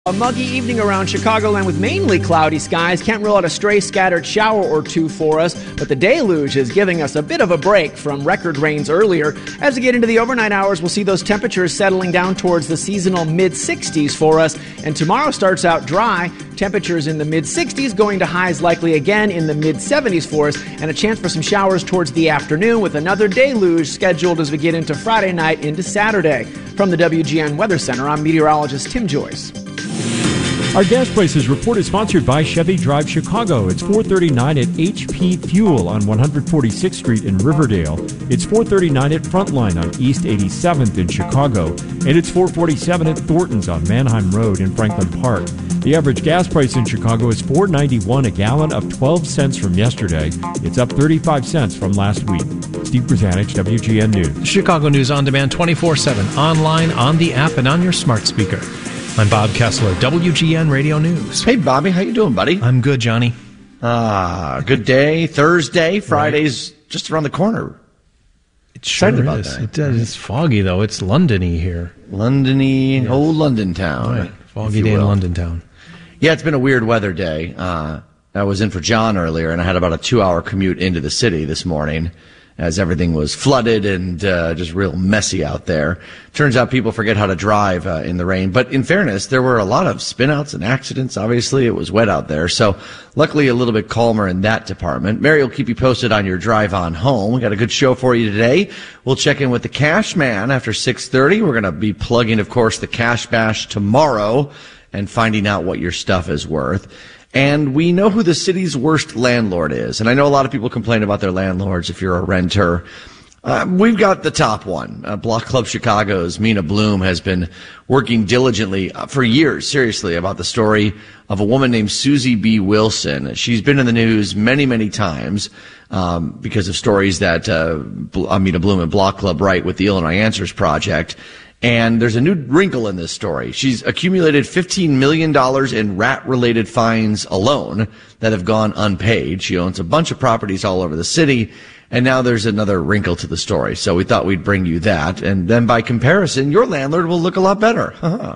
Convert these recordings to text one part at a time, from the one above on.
A muggy evening around Chicagoland with mainly cloudy skies. Can't rule out a stray scattered shower or two for us, but the deluge is giving us a bit of a break from record rains earlier. As we get into the overnight hours, we'll see those temperatures settling down towards the seasonal mid-60s for us. And tomorrow starts out dry. Temperatures in the mid-60s, going to highs likely again in the mid-70s for us, and a chance for some showers towards the afternoon with another deluge scheduled as we get into Friday night into Saturday. From the WGN Weather Center, I'm meteorologist Tim Joyce. Our gas prices report is sponsored by Chevy Drive Chicago. It's $4.39 at HP Fuel on 146th Street in Riverdale. It's $4.39 at Frontline on East 87th in Chicago. And it's $4.47 at Thornton's on Manheim Road in Franklin Park. The average gas price in Chicago is $4.91 a gallon, up 12 cents from yesterday. It's up 35 cents from last week. Steve Brzanich, WGN News. Chicago News on demand 24/7, online, on the app, and on your smart speaker. I'm Bob Kessler, WGN Radio News. Hey, Bobby. How you doing, buddy? I'm good, Johnny. Good day. Thursday. Friday's just around the corner. It sure Excited about is. that. It does. It's foggy, though. It's London-y here. London-y, yes. Old London town. Right. Foggy day in London town. Yeah, it's been a weird weather day. I was in for John earlier, and I had about a 2-hour commute into the city this morning as everything was flooded and just real messy out there. Turns out people forget how to drive in the rain. But in fairness, there were a lot of spin-outs and accidents. Obviously, it was wet out there. So luckily, a little bit calmer in that department. Mary will keep you posted on your drive on home. We got a good show for you today. We'll check in with the Cash Man after 6:30. We're going to be plugging, of course, the Cash Bash tomorrow and finding out what your stuff is worth. And we know who the city's worst landlord is. And I know a lot of people complain about their landlords if you're a renter. We've got the top one. Block Club Chicago's Mina Bloom has been working diligently for years, seriously, about the story of a woman named Susie B. Wilson. She's been in the news many, many times because of stories that Mina Bloom and Block Club write with the Illinois Answers Project. And there's a new wrinkle in this story. She's accumulated $15 million in rat-related fines alone that have gone unpaid. She owns a bunch of properties all over the city, and now there's another wrinkle to the story. So we thought we'd bring you that. And then by comparison, your landlord will look a lot better.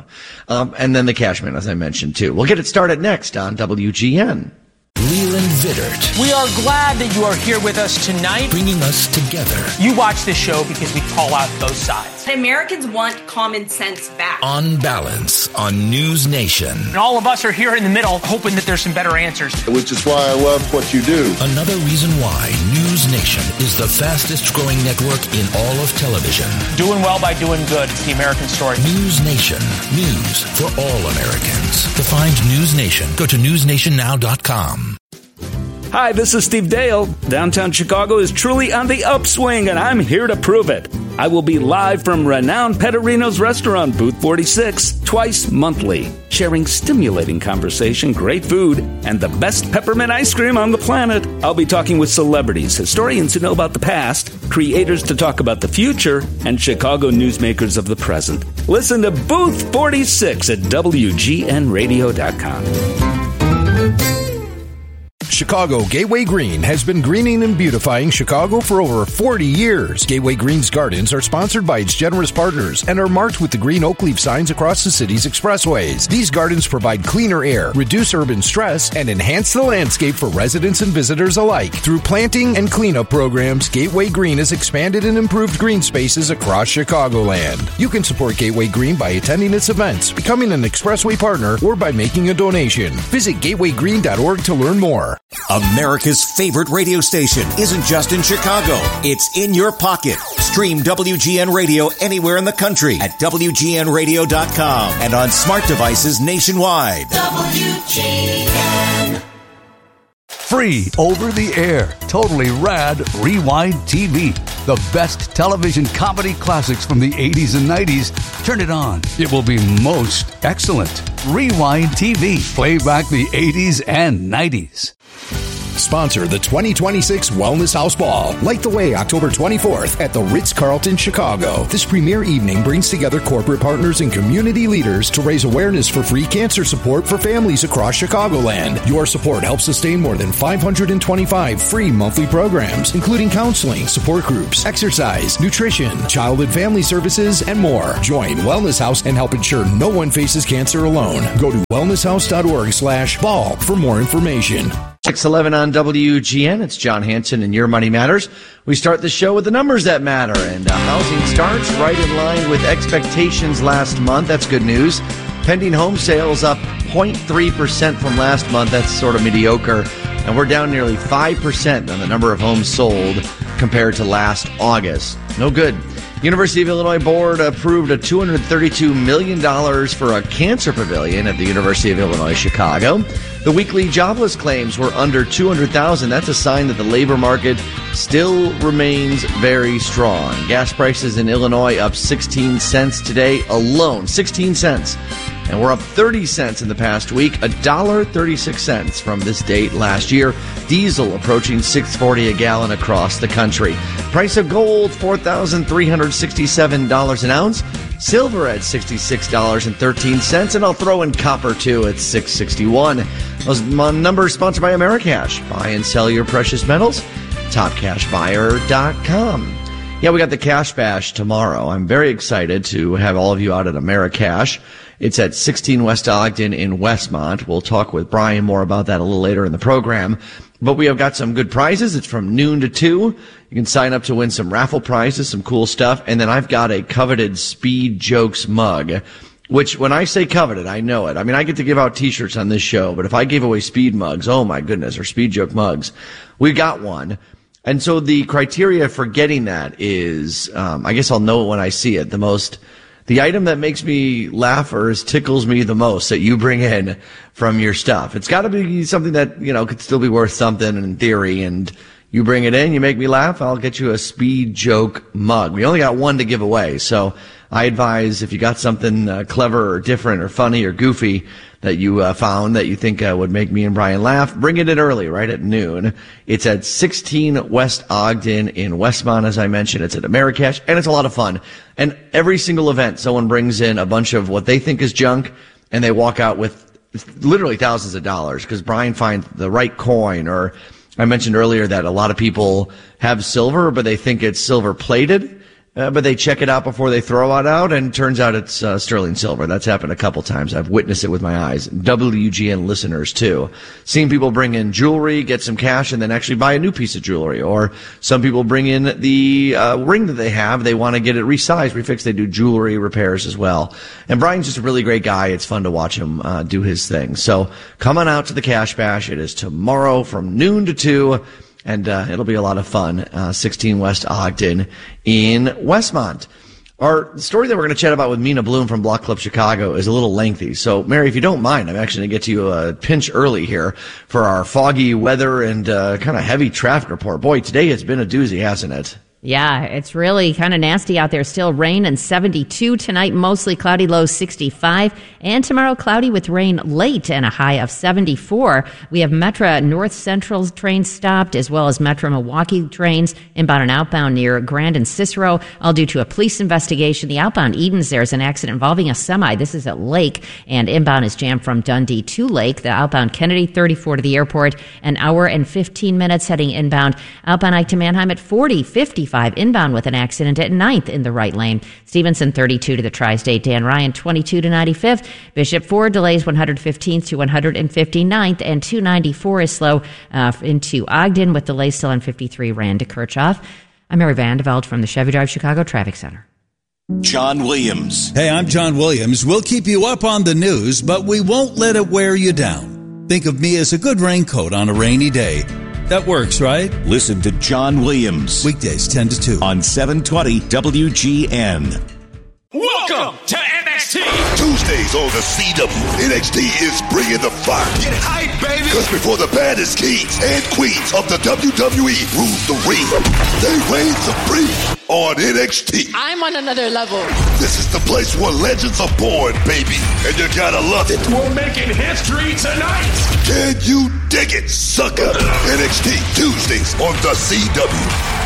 And then the Cashman, as I mentioned, too. We'll get it started next on WGN. Leland Vittert. We are glad that you are here with us tonight. Bringing us together. You watch this show because we call out both sides. Americans want common sense back. On Balance on News Nation. And all of us are here in the middle hoping that there's some better answers. Which is why I love what you do. Another reason why News Nation is the fastest growing network in all of television. Doing well by doing good. It's the American story. News Nation. News for all Americans. To find News Nation, go to newsnationnow.com. Hi, this is Steve Dale. Downtown Chicago is truly on the upswing, and I'm here to prove it. I will be live from renowned Pettorino's restaurant, Booth 46, twice monthly, sharing stimulating conversation, great food, and the best peppermint ice cream on the planet. I'll be talking with celebrities, historians who know about the past, creators to talk about the future, and Chicago newsmakers of the present. Listen to Booth 46 at WGNradio.com. Chicago Gateway Green has been greening and beautifying Chicago for over 40 years. Gateway Green's gardens are sponsored by its generous partners and are marked with the green oak leaf signs across the city's expressways. These gardens provide cleaner air, reduce urban stress, and enhance the landscape for residents and visitors alike. Through planting and cleanup programs, Gateway Green has expanded and improved green spaces across Chicagoland. You can support Gateway Green by attending its events, becoming an expressway partner, or by making a donation. Visit gatewaygreen.org to learn more. America's favorite radio station isn't just in Chicago. It's in your pocket. Stream WGN Radio anywhere in the country at WGNradio.com and on smart devices nationwide. WGN. Free, over the air, totally rad Rewind TV. The best television comedy classics from the 80s and 90s. Turn it on. It will be most excellent. Rewind TV. Play back the 80s and 90s. sponsor the 2026 Wellness House Ball. Light the way October 24th at the Ritz-Carlton, Chicago. This premier evening brings together corporate partners and community leaders to raise awareness for free cancer support for families across Chicagoland. Your support helps sustain more than 525 free monthly programs, including counseling, support groups, exercise, nutrition, child and family services, and more. Join Wellness House and help ensure no one faces cancer alone. Go to wellnesshouse.org/ball for more information. 611 on WGN. It's John Hanson and Your Money Matters. We start the show with the numbers that matter, and housing starts right in line with expectations last month. That's good news. Pending home sales up 0.3% from last month. That's sort of mediocre. And we're down nearly 5% on the number of homes sold compared to last August. No good. University of Illinois Board approved a $232 million for a cancer pavilion at the University of Illinois Chicago. The weekly jobless claims were under 200,000. That's a sign that the labor market still remains very strong. Gas prices in Illinois up 16 cents today alone. 16 cents. And we're up 30 cents in the past week, $1.36 from this date last year. Diesel approaching $6.40 a gallon across the country. Price of gold, $4,367 an ounce. Silver at $66.13. And I'll throw in copper, too, at $6.61. Those numbers sponsored by Americash. Buy and sell your precious metals. TopCashBuyer.com. Yeah, we got the Cash Bash tomorrow. I'm very excited to have all of you out at Americash. It's at 16 West Ogden in Westmont. We'll talk with Brian more about that a little later in the program. But we have got some good prizes. It's from noon to 2. You can sign up to win some raffle prizes, some cool stuff. And then I've got a coveted Speed Jokes mug, which when I say coveted, I know it. I mean, I get to give out T-shirts on this show, but if I gave away Speed mugs, oh my goodness, or Speed Joke mugs, we got one. And so the criteria for getting that is, I guess I'll know it when I see it. The item that makes me laugh or tickles me the most that you bring in from your stuff. It's got to be something that, could still be worth something in theory. And you bring it in, you make me laugh, I'll get you a Speed Joke mug. We only got one to give away. So I advise if you got something clever or different or funny or goofy that you found that you think would make me and Brian laugh, bring it in early, right at noon. It's at 16 West Ogden in Westmont, as I mentioned. It's at Americash, and it's a lot of fun. And every single event, someone brings in a bunch of what they think is junk, and they walk out with literally thousands of dollars because Brian finds the right coin. Or I mentioned earlier that a lot of people have silver, but they think it's silver-plated. But they check it out before they throw it out, and turns out it's sterling silver. That's happened a couple times. I've witnessed it with my eyes. WGN listeners, too. Seen people bring in jewelry, get some cash, and then actually buy a new piece of jewelry. Or some people bring in the ring that they have. They want to get it resized, refixed. They do jewelry repairs as well. And Brian's just a really great guy. It's fun to watch him do his thing. So come on out to the Cash Bash. It is tomorrow from noon to 2. And it'll be a lot of fun. 16 West Ogden in Westmont. Our story that we're going to chat about with Mina Bloom from Block Club Chicago is a little lengthy. So, Mary, if you don't mind, I'm actually going to get to you a pinch early here for our foggy weather and kind of heavy traffic report. Boy, today has been a doozy, hasn't it? Yeah, it's really kind of nasty out there. Still rain and 72 tonight, mostly cloudy, low 65. And tomorrow, cloudy with rain late and a high of 74. We have Metra North Central trains stopped, as well as Metra Milwaukee trains inbound and outbound near Grand and Cicero, all due to a police investigation. The outbound Edens, there's an accident involving a semi. This is at Lake, and inbound is jammed from Dundee to Lake. The outbound Kennedy, 34 to the airport, an hour and 15 minutes heading inbound. Outbound Ike to Manheim at 40, 55. Inbound with an accident at 9th in the right lane. Stevenson 32 to the Tri-State. Dan Ryan 22 to 95th. Bishop Ford delays 115th to 159th, and 294 is slow into Ogden with delays still on 53 Rand to Kirchhoff. I'm Mary Vandeveld from the Chevy Drive Chicago Traffic Center. John Williams. Hey, I'm John Williams. We'll keep you up on the news, but we won't let it wear you down. Think of me as a good raincoat on a rainy day. That works, right? Listen to John Williams. Weekdays 10 to 2 on 720 WGN. Welcome to NXT. Tuesdays on the CW. NXT is bringing the fire. Get hype, baby. Because before the baddest kings and queens of the WWE rule the ring, they reign supreme on NXT. I'm on another level. This is the place where legends are born, baby. And you gotta love it. We're making history tonight. Can you dig it, sucker? NXT Tuesdays on the CW.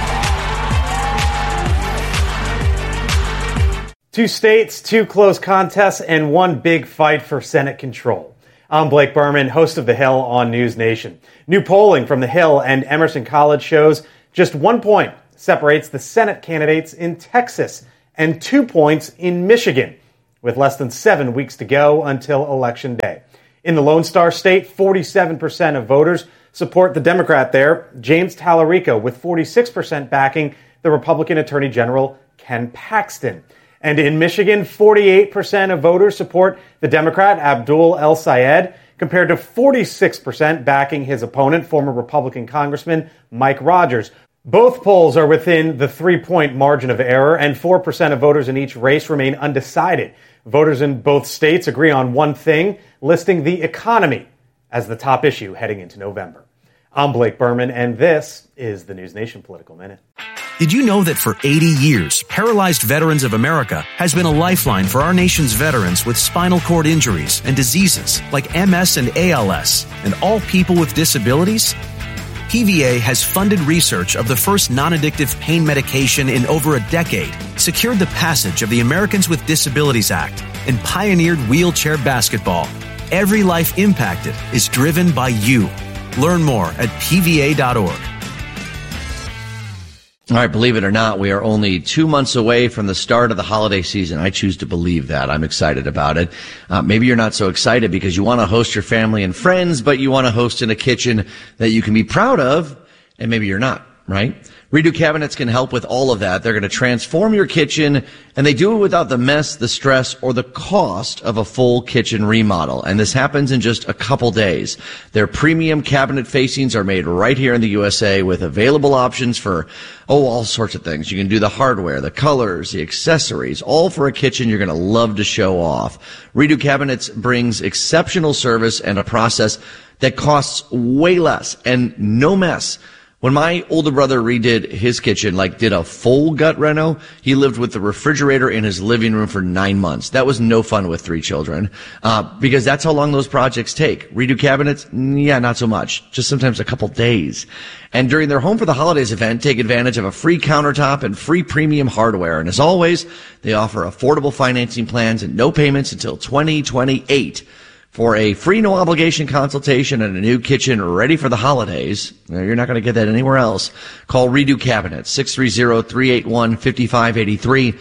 2 states, 2 close contests, and 1 big fight for Senate control. I'm Blake Berman, host of The Hill on News Nation. New polling from The Hill and Emerson College shows just 1 point separates the Senate candidates in Texas and 2 points in Michigan, with less than 7 weeks to go until Election Day. In the Lone Star State, 47% of voters support the Democrat there, James Tallarico, with 46% backing the Republican Attorney General Ken Paxton. And in Michigan, 48% of voters support the Democrat Abdul El-Sayed, compared to 46% backing his opponent, former Republican Congressman Mike Rogers. Both polls are within the 3-point margin of error, and 4% of voters in each race remain undecided. Voters in both states agree on one thing, listing the economy as the top issue heading into November. I'm Blake Berman, and this is the News Nation Political Minute. Did you know that for 80 years, Paralyzed Veterans of America has been a lifeline for our nation's veterans with spinal cord injuries and diseases like MS and ALS, and all people with disabilities? PVA has funded research of the first non-addictive pain medication in over a decade, secured the passage of the Americans with Disabilities Act, and pioneered wheelchair basketball. Every life impacted is driven by you. Learn more at pva.org. All right, believe it or not, we are only 2 months away from the start of the holiday season. I choose to believe that. I'm excited about it. Maybe you're not so excited because you want to host your family and friends, but you want to host in a kitchen that you can be proud of, and maybe you're not, right? Redo Cabinets can help with all of that. They're going to transform your kitchen, and they do it without the mess, the stress, or the cost of a full kitchen remodel. And this happens in just a couple days. Their premium cabinet facings are made right here in the USA with available options for, all sorts of things. You can do the hardware, the colors, the accessories, all for a kitchen you're going to love to show off. Redo Cabinets brings exceptional service and a process that costs way less and no mess. When my older brother redid his kitchen, did a full gut reno, he lived with the refrigerator in his living room for 9 months. That was no fun with 3 children, because that's how long those projects take. Redo Cabinets? Yeah, not so much. Just sometimes a couple days. And during their Home for the Holidays event, take advantage of a free countertop and free premium hardware. And as always, they offer affordable financing plans and no payments until 2028. For a free, no-obligation consultation and a new kitchen ready for the holidays, you're not going to get that anywhere else. Call Redo Cabinets, 630-381-5583,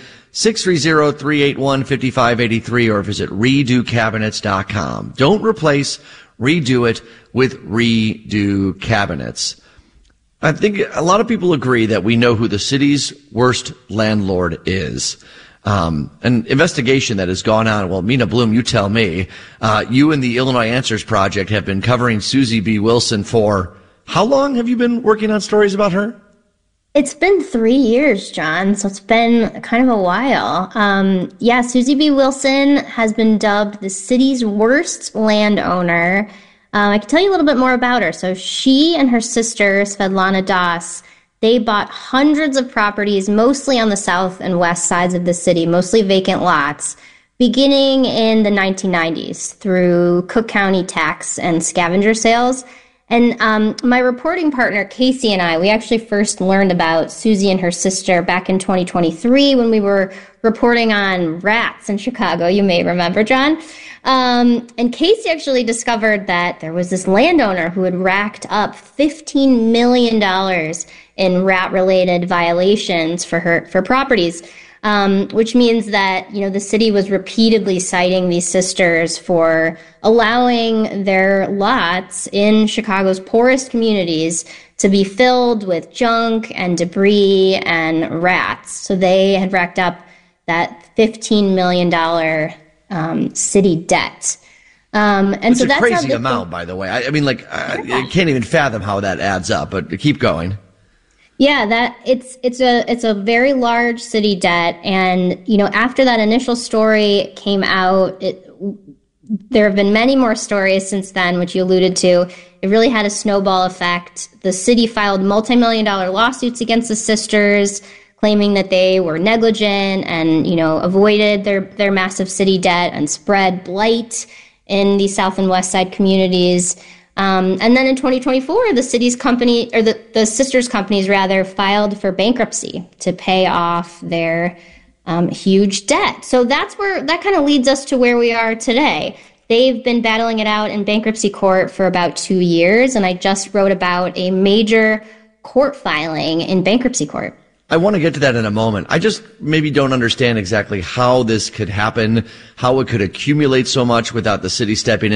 630-381-5583, or visit redocabinets.com. Don't replace, redo it with Redo Cabinets. I think a lot of people agree that we know who the city's worst landlord is. An investigation that has gone on. Well, Mina Bloom, you tell me. You and the Illinois Answers Project have been covering Susie B. Wilson for how long have you been working on stories about her? It's been 3 years, John, so it's been kind of a while. Susie B. Wilson has been dubbed the city's worst landowner. I can tell you a little bit more about her. So she and her sister, Svetlana Das, they bought hundreds of properties, mostly on the south and west sides of the city, mostly vacant lots, beginning in the 1990s through Cook County tax and scavenger sales. And my reporting partner, Casey, and I, we actually first learned about Susie and her sister back in 2023 when we were reporting on rats in Chicago. You may remember, John. And Casey actually discovered that there was this landowner who had racked up $15 million in rat-related violations for properties, which means that, the city was repeatedly citing these sisters for allowing their lots in Chicago's poorest communities to be filled with junk and debris and rats. So they had racked up that $15 million city debt. And it's so a that's crazy amount, by the way. I can't even fathom how that adds up, but keep going. Yeah, it's a very large city debt, and after that initial story came out, there have been many more stories since then, which you alluded to. It really had a snowball effect. The city filed multi-million-dollar lawsuits against the sisters, claiming that they were negligent and avoided their massive city debt and spread blight in the South and West Side communities. And then in 2024, the city's company, or the sisters' companies rather, filed for bankruptcy to pay off their huge debt. So that kind of leads us to where we are today. They've been battling it out in bankruptcy court for about 2 years, and I just wrote about a major court filing in bankruptcy court. I want to get to that in a moment. I just maybe don't understand exactly how this could happen, how it could accumulate so much without the city stepping in.